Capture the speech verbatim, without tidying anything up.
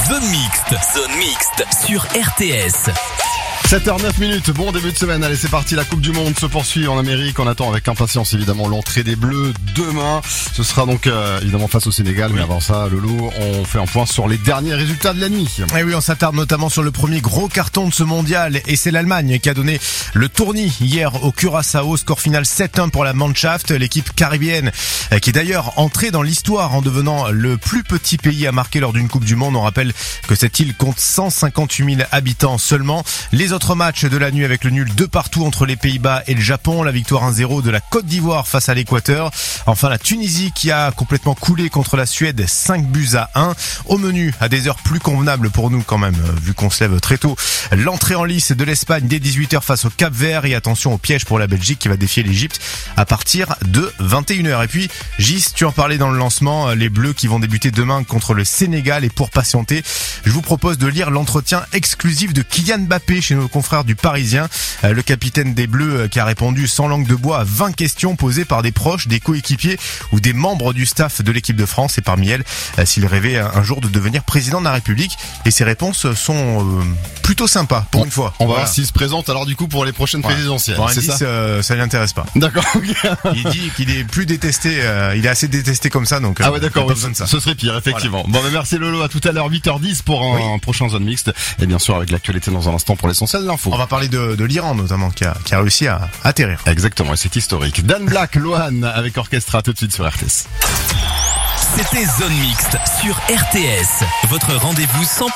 Zone Mixte. Zone Mixte sur R T S. sept heures neuf minutes, bon début de semaine, allez c'est parti, la Coupe du Monde se poursuit en Amérique, on attend avec impatience évidemment l'entrée des Bleus demain, ce sera donc euh, évidemment face au Sénégal, mais avant ça Lolo, on fait un point sur les derniers résultats de la nuit. Et oui, on s'attarde notamment sur le premier gros carton de ce mondial, et c'est l'Allemagne qui a donné le tournis hier au Curaçao, score final sept un pour la Mannschaft, l'équipe caribéenne qui est d'ailleurs entrée dans l'histoire en devenant le plus petit pays à marquer lors d'une Coupe du Monde. On rappelle que cette île compte cent cinquante-huit mille habitants seulement. Les autres matchs de la nuit avec le nul de partout entre les Pays-Bas et le Japon, la victoire un zéro de la Côte d'Ivoire face à l'Équateur, enfin la Tunisie qui a complètement coulé contre la Suède cinq buts à un. Au menu, à des heures plus convenables pour nous quand même, vu qu'on se lève très tôt, l'entrée en lice de l'Espagne dès dix-huit heures face au Cap-Vert, et attention au piège pour la Belgique qui va défier l'Égypte à partir de vingt et une heures. Et puis Gis, tu en parlais dans le lancement, les Bleus qui vont débuter demain contre le Sénégal, et pour patienter, je vous propose de lire l'entretien exclusif de Kylian Mbappé chez nos confrères du Parisien, le capitaine des Bleus qui a répondu sans langue de bois à vingt questions posées par des proches, des coéquipiers ou des membres du staff de l'équipe de France, et parmi elles s'il rêvait un jour de devenir président de la République, et ses réponses sont euh, plutôt sympas pour on, une fois. On va voilà. voir s'il se présente alors du coup pour les prochaines voilà. présidentielles. Bon, c'est indice, ça euh, ça l'intéresse pas. D'accord. Il dit qu'il est plus détesté, euh, il est assez détesté comme ça, donc euh, ah ouais d'accord, pas oui, besoin de ça. Ce serait pire effectivement. Voilà. Bon bah merci Lolo, à tout à l'heure huit heures dix pour un, oui. un prochain Zone Mixte, et bien sûr avec l'actualité dans un instant pour l'essentiel de l'info. On va parler de, de l'Iran notamment qui a, qui a réussi à atterrir. Exactement, et c'est historique. Dan Black, Lohan avec Orchestra, tout de suite sur R T S. C'était Zone Mixte sur R T S, votre rendez-vous cent